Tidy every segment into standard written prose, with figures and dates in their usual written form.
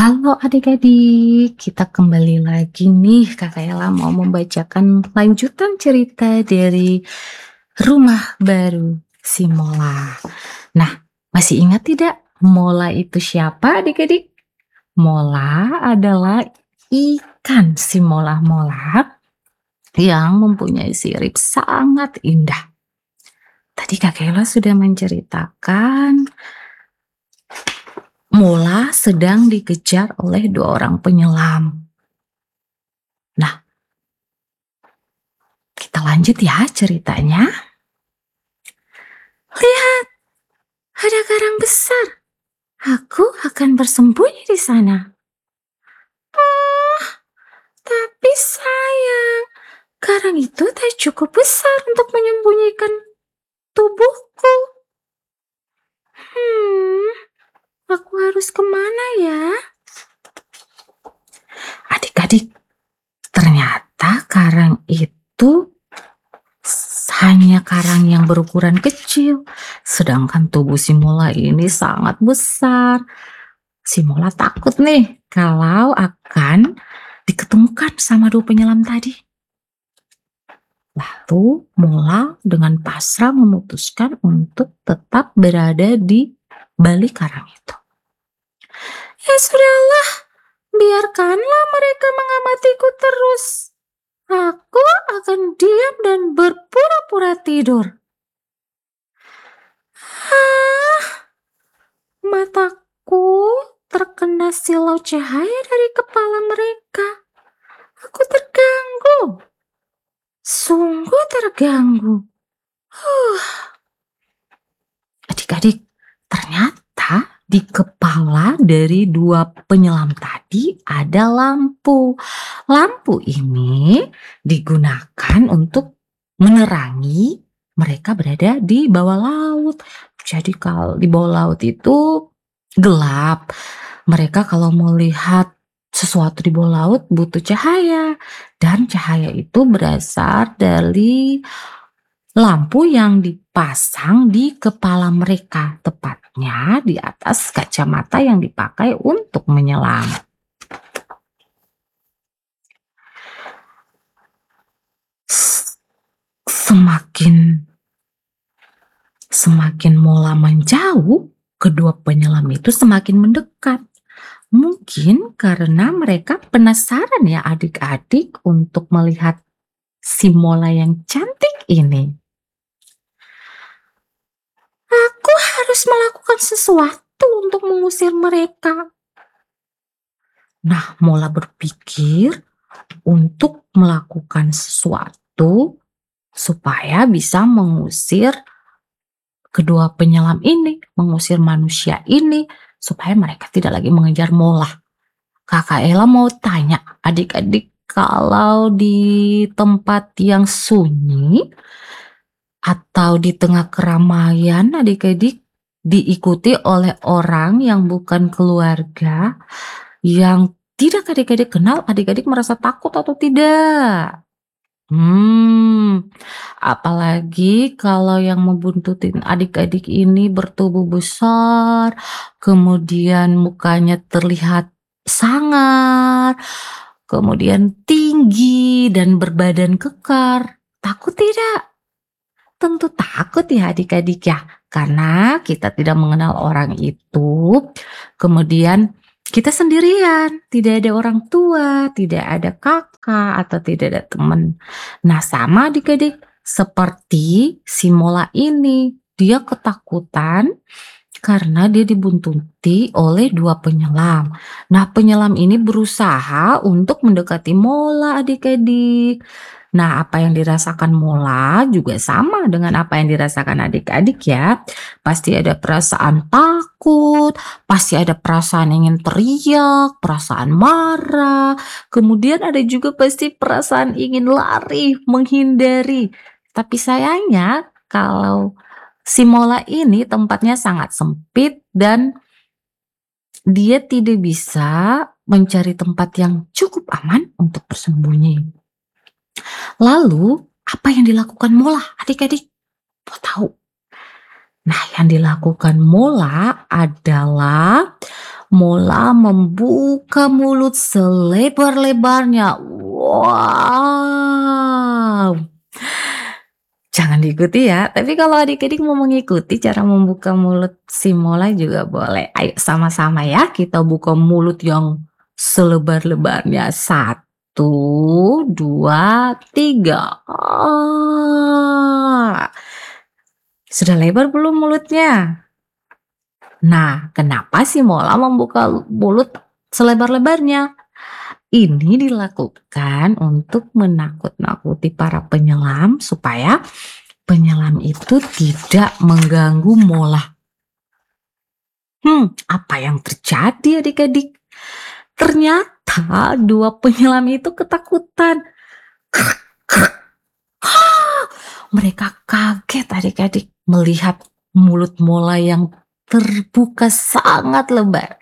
Halo adik-adik, kita kembali lagi nih Kakak Ella mau membacakan lanjutan cerita dari Rumah Baru Si Mola. Nah, masih ingat tidak Mola itu siapa adik-adik? Mola adalah ikan si mola-mola yang mempunyai sirip sangat indah. Tadi Kakak Ella sudah menceritakan Mola sedang dikejar oleh 2 orang penyelam. Nah, kita lanjut ya ceritanya. Lihat, ada karang besar. Aku akan bersembunyi di sana. Oh, tapi sayang, karang itu tak cukup besar untuk menyembunyikan tubuhku. Aku harus kemana ya? Adik-adik, ternyata karang itu hanya karang yang berukuran kecil, sedangkan tubuh si Mola ini sangat besar. Si Mola takut nih kalau akan diketemukan sama 2 penyelam tadi. Lalu Mola dengan pasrah memutuskan untuk tetap berada di balik karang itu. Ya sudahlah, biarkanlah mereka mengamatiku terus. Aku akan diam dan berpura-pura tidur. Mataku terkena silau cahaya dari kepala mereka. Aku terganggu. Sungguh terganggu. Adik-adik, ternyata di kepala dari 2 penyelam tadi ada lampu. Lampu ini digunakan untuk menerangi mereka berada di bawah laut. Jadi kalau di bawah laut itu gelap. Mereka kalau mau lihat sesuatu di bawah laut butuh cahaya. Dan cahaya itu berasal dari lampu yang dipasang di kepala mereka, tepatnya di atas kacamata yang dipakai untuk menyelam. Semakin Mola menjauh, kedua penyelam itu semakin mendekat. Mungkin karena mereka penasaran ya adik-adik untuk melihat si Mola yang cantik ini. Aku harus melakukan sesuatu untuk mengusir mereka. Nah, Mola berpikir untuk melakukan sesuatu supaya bisa mengusir kedua penyelam ini, mengusir manusia ini, supaya mereka tidak lagi mengejar Mola. Kakak Ella mau tanya adik-adik, kalau di tempat yang sunyi atau di tengah keramaian adik-adik diikuti oleh orang yang bukan keluarga, yang tidak adik-adik kenal, adik-adik merasa takut atau tidak? Apalagi kalau yang membuntutin adik-adik ini bertubuh besar, kemudian mukanya terlihat sangar, kemudian tinggi dan berbadan kekar. Takut tidak? Tentu takut ya adik-adik ya, karena kita tidak mengenal orang itu, kemudian kita sendirian, tidak ada orang tua, tidak ada kakak, atau tidak ada teman. Nah, sama adik-adik seperti si Mola ini, dia ketakutan karena dia dibuntuti oleh 2 penyelam. Nah, penyelam ini berusaha untuk mendekati Mola adik-adik. Nah, apa yang dirasakan Mola juga sama dengan apa yang dirasakan adik-adik ya. Pasti ada perasaan takut, pasti ada perasaan ingin teriak, perasaan marah, kemudian ada juga pasti perasaan ingin lari, menghindari. Tapi sayangnya kalau si Mola ini tempatnya sangat sempit dan dia tidak bisa mencari tempat yang cukup aman untuk bersembunyi. Lalu, apa yang dilakukan Mola adik-adik? Mau tahu? Nah, yang dilakukan Mola adalah Mola membuka mulut selebar-lebarnya. Wow! Jangan diikuti ya, tapi kalau adik-adik mau mengikuti cara membuka mulut si mola juga boleh. Ayo sama-sama ya, kita buka mulut yang selebar-lebarnya. Satu, dua, tiga. Ah. Sudah lebar belum mulutnya? Nah, kenapa si mola membuka mulut selebar-lebarnya? Ini dilakukan untuk menakut-nakuti para penyelam supaya penyelam itu tidak mengganggu mola. Apa yang terjadi adik-adik? Ternyata dua penyelam itu ketakutan. Mereka kaget adik-adik melihat mulut mola yang terbuka sangat lebar.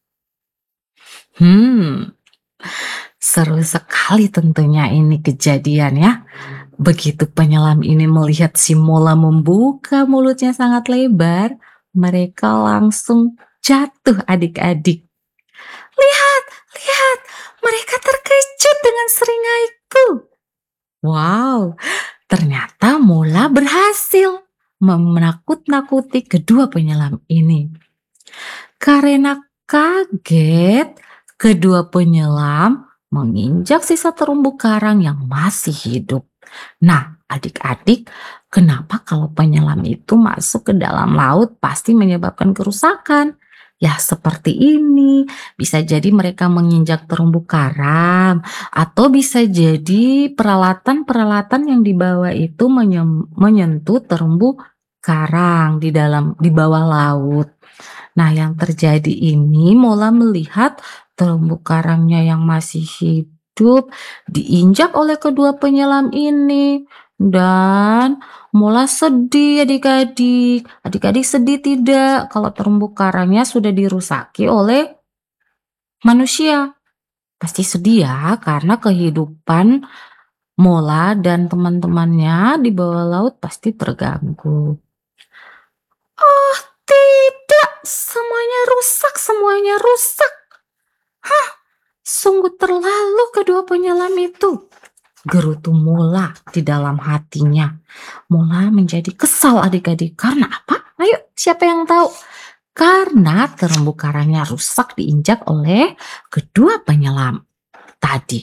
Seru sekali tentunya ini kejadian ya. Begitu penyelam ini melihat si mola membuka mulutnya sangat lebar, mereka langsung jatuh adik-adik. Lihat, lihat, mereka terkejut dengan seringai-ku. Wow, ternyata mola berhasil menakut-nakuti kedua penyelam ini. Karena kaget, kedua penyelam menginjak sisa terumbu karang yang masih hidup. Nah, adik-adik, kenapa kalau penyelam itu masuk ke dalam laut pasti menyebabkan kerusakan? Ya, seperti ini. Bisa jadi mereka menginjak terumbu karang, atau bisa jadi peralatan-peralatan yang dibawa itu menyentuh terumbu karang di bawah laut. Nah, yang terjadi ini mola melihat terumbu karangnya yang masih hidup diinjak oleh kedua penyelam ini. Dan mola sedih adik-adik. Adik-adik sedih tidak kalau terumbu karangnya sudah dirusaki oleh manusia? Pasti sedih ya, karena kehidupan mola dan teman-temannya di bawah laut pasti terganggu. Oh, tidak, semuanya rusak. Sungguh terlalu kedua penyelam itu, gerutu mola di dalam hatinya. Mola menjadi kesal adik-adik. Karena apa? Ayo, siapa yang tahu? Karena terumbu karangnya rusak diinjak oleh kedua penyelam tadi.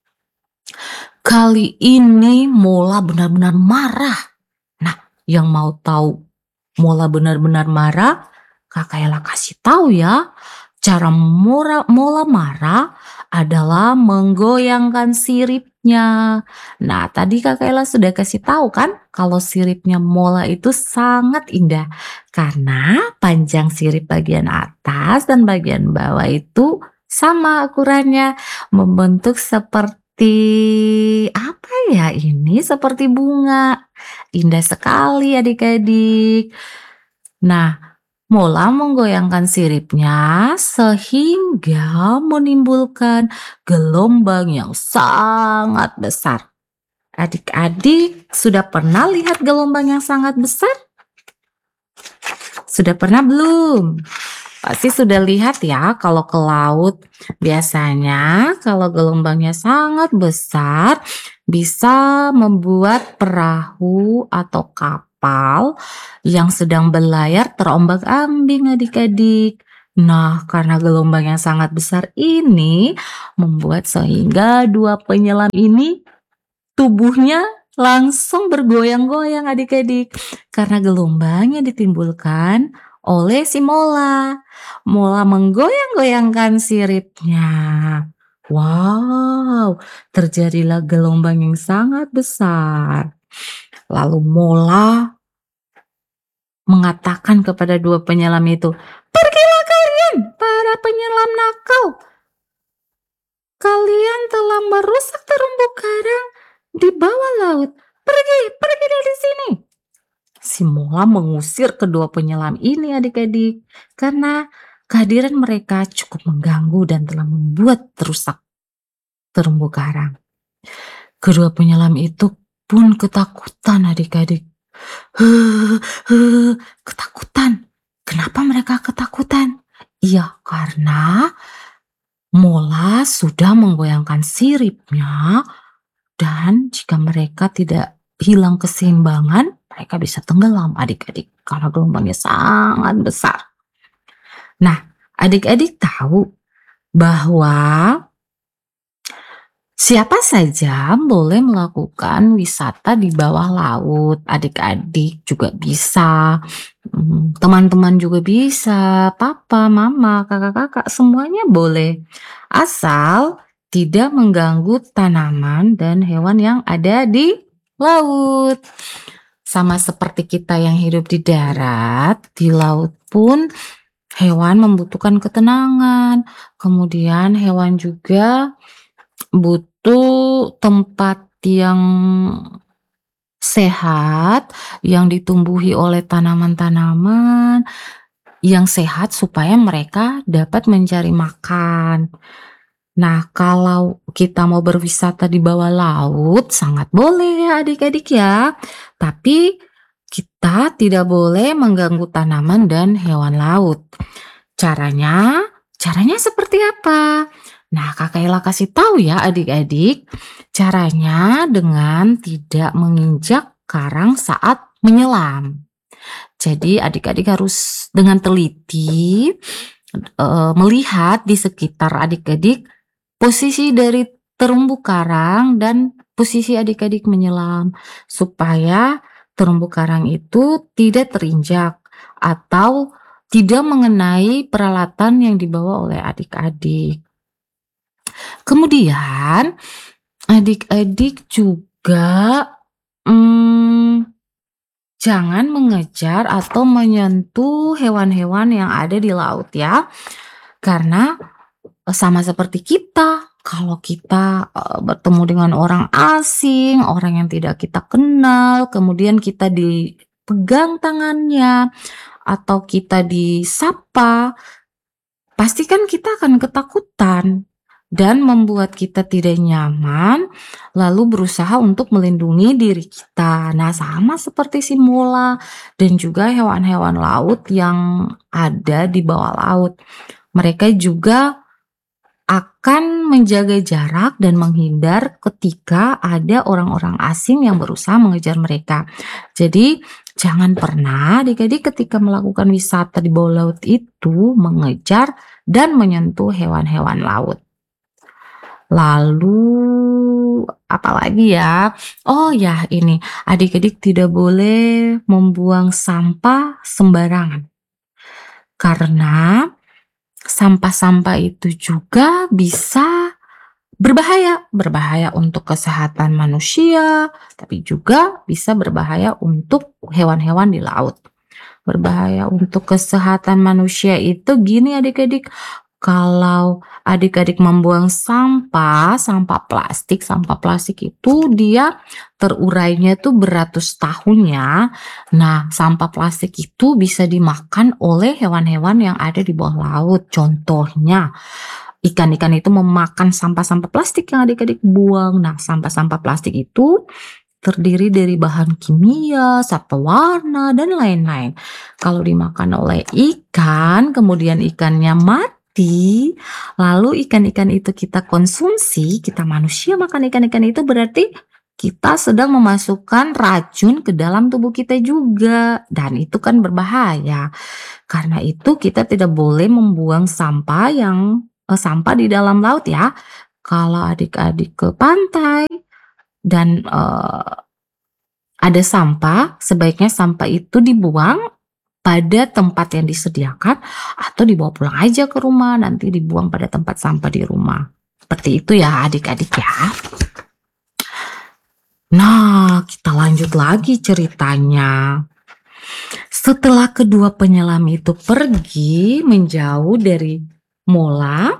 Kali ini mola benar-benar marah. Nah, yang mau tahu mola benar-benar marah, Kakak Ella kasih tahu ya. Cara mola marah adalah menggoyangkan siripnya. Nah, tadi Kakak Ella sudah kasih tahu kan kalau siripnya mola itu sangat indah. Karena panjang sirip bagian atas dan bagian bawah itu sama ukurannya. Membentuk seperti apa ya ini? Seperti bunga. Indah sekali adik-adik. Nah, mola menggoyangkan siripnya sehingga menimbulkan gelombang yang sangat besar. Adik-adik sudah pernah lihat gelombang yang sangat besar? Sudah pernah belum? Pasti sudah lihat ya kalau ke laut. Biasanya kalau gelombangnya sangat besar bisa membuat perahu atau kapal yang sedang berlayar terombang-ambing adik-adik. Nah, karena gelombang yang sangat besar ini membuat sehingga dua penyelam ini tubuhnya langsung bergoyang-goyang adik-adik. Karena gelombang yang ditimbulkan oleh si mola. Mola menggoyang-goyangkan siripnya. Wow, terjadilah gelombang yang sangat besar. Lalu mola mengatakan kepada dua penyelam itu, "Pergilah kalian, para penyelam nakal. Kalian telah merusak terumbu karang di bawah laut. Pergi dari sini." Si mola mengusir kedua penyelam ini adik-adik karena kehadiran mereka cukup mengganggu dan telah membuat rusak terumbu karang. Kedua penyelam itu pun ketakutan adik-adik. Ketakutan. Kenapa mereka ketakutan? Iya, karena mola sudah menggoyangkan siripnya dan jika mereka tidak hilang keseimbangan, mereka bisa tenggelam adik-adik karena gelombangnya sangat besar. Nah, adik-adik tahu bahwa siapa saja boleh melakukan wisata di bawah laut, adik-adik juga bisa, teman-teman juga bisa, papa, mama, kakak-kakak, semuanya boleh. Asal tidak mengganggu tanaman dan hewan yang ada di laut. Sama seperti kita yang hidup di darat, di laut pun hewan membutuhkan ketenangan. Kemudian hewan juga butuh tempat yang sehat, yang ditumbuhi oleh tanaman-tanaman yang sehat supaya mereka dapat mencari makan. Nah, kalau kita mau berwisata di bawah laut, sangat boleh ya adik-adik ya. Tapi kita tidak boleh mengganggu tanaman dan hewan laut. Caranya, caranya seperti apa? Nah, Kak Ela kasih tahu ya adik-adik. Caranya dengan tidak menginjak karang saat menyelam. Jadi adik-adik harus dengan teliti melihat di sekitar adik-adik posisi dari terumbu karang dan posisi adik-adik menyelam supaya terumbu karang itu tidak terinjak atau tidak mengenai peralatan yang dibawa oleh adik-adik. Kemudian adik-adik juga jangan mengejar atau menyentuh hewan-hewan yang ada di laut ya. Karena sama seperti kita, kalau kita bertemu dengan orang asing, orang yang tidak kita kenal, kemudian kita dipegang tangannya atau kita disapa, pasti kan kita akan ketakutan dan membuat kita tidak nyaman, lalu berusaha untuk melindungi diri kita. Nah, sama seperti si mola dan juga hewan-hewan laut yang ada di bawah laut. Mereka juga akan menjaga jarak dan menghindar ketika ada orang-orang asing yang berusaha mengejar mereka. Jadi, jangan pernah adik-adik ketika melakukan wisata di bawah laut itu mengejar dan menyentuh hewan-hewan laut. Lalu apalagi ya? Oh ya, ini adik-adik tidak boleh membuang sampah sembarangan. Karena sampah-sampah itu juga bisa berbahaya untuk kesehatan manusia, tapi juga bisa berbahaya untuk hewan-hewan di laut. Berbahaya untuk kesehatan manusia itu gini adik-adik, kalau adik-adik membuang sampah plastik itu dia terurainya tuh beratus tahun ya. Nah, sampah plastik itu bisa dimakan oleh hewan-hewan yang ada di bawah laut. Contohnya, ikan-ikan itu memakan sampah-sampah plastik yang adik-adik buang. Nah, sampah-sampah plastik itu terdiri dari bahan kimia, zat pewarna, dan lain-lain. Kalau dimakan oleh ikan, kemudian ikannya mati, lalu ikan-ikan itu kita konsumsi, kita manusia makan ikan-ikan itu berarti kita sedang memasukkan racun ke dalam tubuh kita juga, dan itu kan berbahaya. Karena itu kita tidak boleh membuang sampah di dalam laut ya. Kalau adik-adik ke pantai dan ada sampah, sebaiknya sampah itu dibuang pada tempat yang disediakan atau dibawa pulang aja ke rumah, nanti dibuang pada tempat sampah di rumah. Seperti itu ya adik-adik ya. Nah, kita lanjut lagi ceritanya. Setelah kedua penyelam itu pergi menjauh dari mola,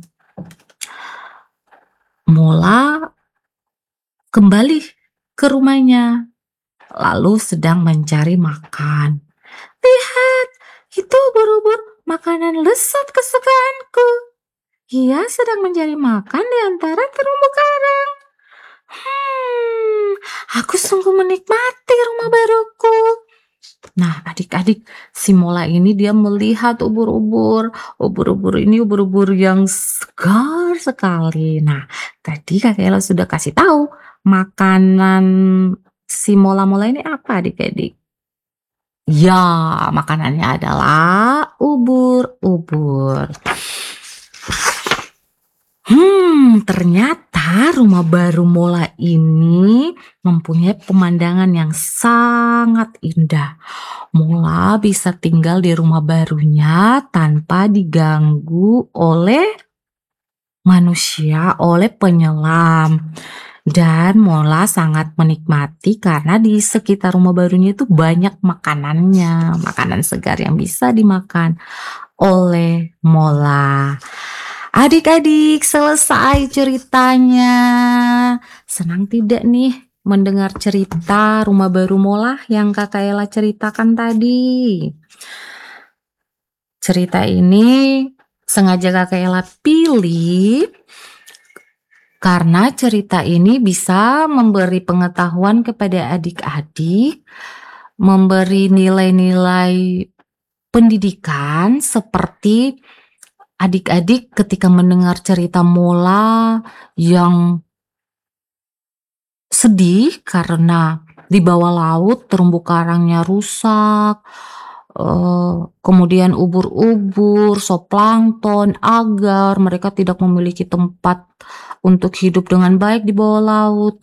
mola kembali ke rumahnya, lalu sedang mencari makan. Lihat, itu ubur-ubur makanan lezat kesukaanku. Ia sedang mencari makan di antara terumbu karang. Aku sungguh menikmati rumah baruku. Nah, adik-adik, si Mola ini dia melihat ubur-ubur. Ubur-ubur ini ubur-ubur yang segar sekali. Nah, tadi Kakek Ella sudah kasih tahu makanan si Mola-Mola ini apa adik-adik? Ya, makanannya adalah ubur-ubur. Ternyata rumah baru Mola ini mempunyai pemandangan yang sangat indah. Mola bisa tinggal di rumah barunya tanpa diganggu oleh manusia, oleh penyelam. Dan Mola sangat menikmati karena di sekitar rumah barunya itu banyak makanannya, makanan segar yang bisa dimakan oleh Mola. Adik-adik, selesai ceritanya. Senang tidak nih mendengar cerita rumah baru Mola yang Kakak Ella ceritakan tadi? Cerita ini sengaja Kakak Ella pilih karena cerita ini bisa memberi pengetahuan kepada adik-adik, memberi nilai-nilai pendidikan seperti adik-adik ketika mendengar cerita Mola yang sedih karena di bawah laut terumbu karangnya rusak, kemudian ubur-ubur, zooplankton, agar mereka tidak memiliki tempat untuk hidup dengan baik di bawah laut.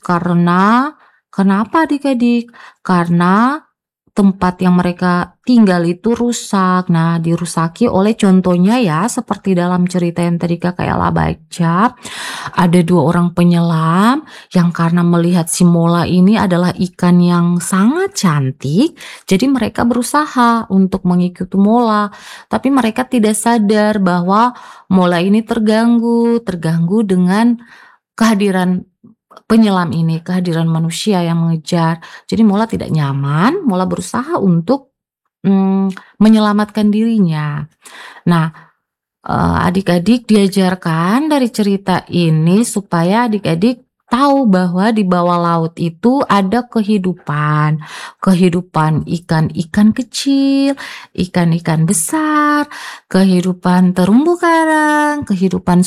Kenapa adik-adik? Karena tempat yang mereka tinggal itu rusak. Nah, dirusaki oleh contohnya ya, seperti dalam cerita yang tadi Kakak Ella baca, ada 2 orang penyelam yang karena melihat si Mola ini adalah ikan yang sangat cantik, jadi mereka berusaha untuk mengikuti Mola. Tapi mereka tidak sadar bahwa Mola ini terganggu dengan kehadiran penyelam ini, kehadiran manusia yang mengejar. Jadi Mola tidak nyaman, Mola berusaha untuk menyelamatkan dirinya. Nah, adik-adik diajarkan dari cerita ini supaya adik-adik tahu bahwa di bawah laut itu ada kehidupan ikan-ikan kecil, ikan-ikan besar, kehidupan terumbu karang, kehidupan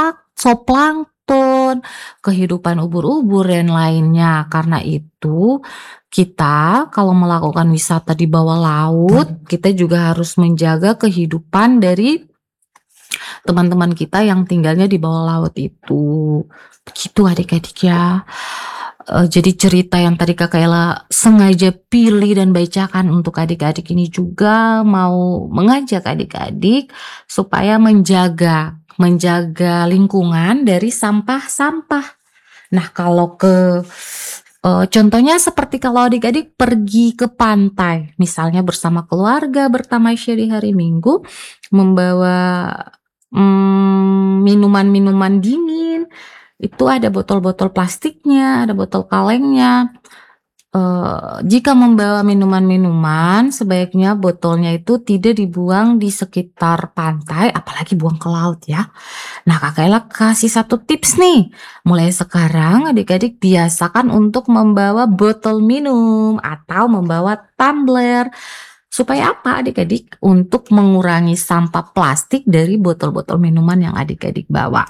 zooplankton, kehidupan ubur-ubur dan lainnya. Karena itu kita kalau melakukan wisata di bawah laut, kita juga harus menjaga kehidupan dari teman-teman kita yang tinggalnya di bawah laut itu. Begitu adik-adik ya. Jadi cerita yang tadi Kakak Ella sengaja pilih dan bacakan untuk adik-adik ini juga mau mengajak adik-adik supaya menjaga lingkungan dari sampah-sampah. Nah, kalau contohnya seperti kalau adik-adik pergi ke pantai, misalnya bersama keluarga bertamasya di hari Minggu, membawa minuman-minuman dingin, itu ada botol-botol plastiknya, ada botol kalengnya. Jika membawa minuman-minuman, sebaiknya botolnya itu tidak dibuang di sekitar pantai, apalagi buang ke laut ya. Nah, Kakak Ella kasih 1 tips nih. Mulai sekarang adik-adik biasakan untuk membawa botol minum atau membawa tumbler. Supaya apa adik-adik? Untuk mengurangi sampah plastik dari botol-botol minuman yang adik-adik bawa.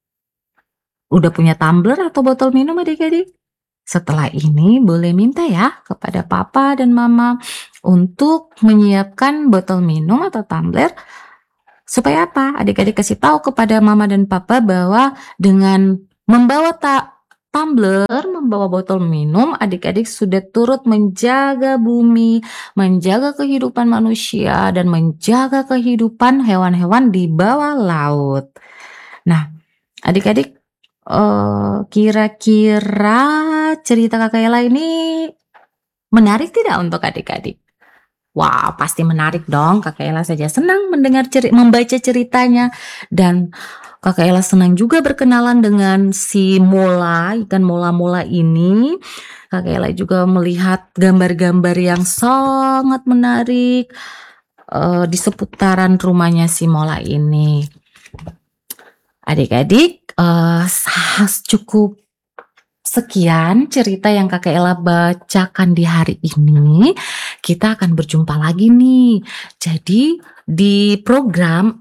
Udah punya tumbler atau botol minum adik-adik? Setelah ini boleh minta ya kepada papa dan mama untuk menyiapkan botol minum atau tumbler. Supaya apa? Adik-adik kasih tahu kepada mama dan papa bahwa dengan membawa tumbler, membawa botol minum, adik-adik sudah turut menjaga bumi, menjaga kehidupan manusia, dan menjaga kehidupan hewan-hewan di bawah laut. Nah, adik-adik, kira-kira cerita Kakak Ella ini menarik tidak untuk adik-adik? Wah, pasti menarik dong. Kakak Ella saja senang membaca ceritanya. Dan Kakak Ella senang juga berkenalan dengan si Mola, ikan mola-mola ini. Kakak Ella juga melihat gambar-gambar yang sangat menarik di seputaran rumahnya si Mola ini. Adik-adik, cukup Sekian cerita yang Kakak Ella bacakan di hari ini. Kita akan berjumpa lagi nih. Jadi di program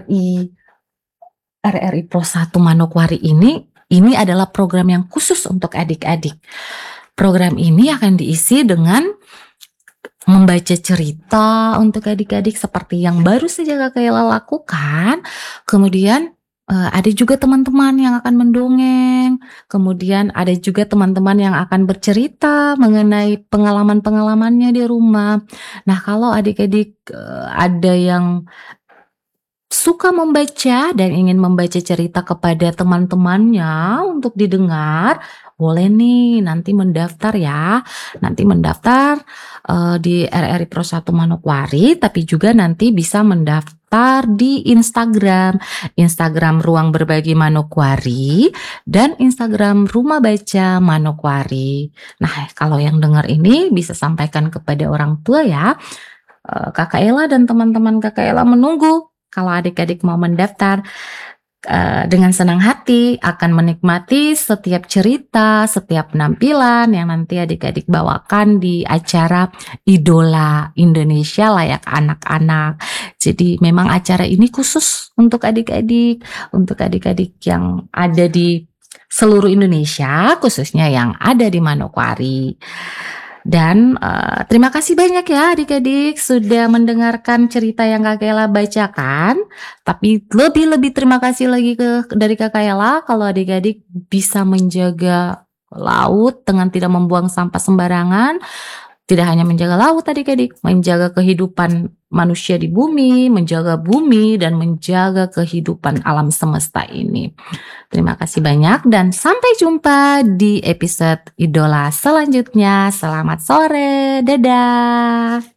RRI Pro 1 Manokwari ini adalah program yang khusus untuk adik-adik. Program ini akan diisi dengan membaca cerita untuk adik-adik seperti yang baru saja Kakak Ella lakukan. Kemudian ada juga teman-teman yang akan mendongeng. Kemudian ada juga teman-teman yang akan bercerita mengenai pengalaman-pengalamannya di rumah. Nah, kalau adik-adik ada yang suka membaca dan ingin membaca cerita kepada teman-temannya untuk didengar, boleh nih nanti mendaftar ya. Nanti mendaftar di RRI Pro 1 Manokwari, tapi juga nanti bisa mendaftar di Instagram Ruang Berbagi Manokwari dan Instagram Rumah Baca Manokwari. Nah, kalau yang dengar ini bisa sampaikan kepada orang tua ya. Kakak Ella dan teman-teman Kakak Ella menunggu kalau adik-adik mau mendaftar. Dengan senang hati akan menikmati setiap cerita, setiap penampilan yang nanti adik-adik bawakan di acara Idola Indonesia Layak Anak-anak. Jadi memang acara ini khusus untuk adik-adik yang ada di seluruh Indonesia, khususnya yang ada di Manokwari. Dan terima kasih banyak ya adik-adik sudah mendengarkan cerita yang Kak Ella bacakan. Tapi lebih terima kasih lagi dari Kakak Ella kalau adik-adik bisa menjaga laut dengan tidak membuang sampah sembarangan. Tidak hanya menjaga laut adik-adik, menjaga kehidupan manusia di bumi, menjaga bumi, dan menjaga kehidupan alam semesta ini. Terima kasih banyak dan sampai jumpa di episode Idola selanjutnya. Selamat sore, dadah.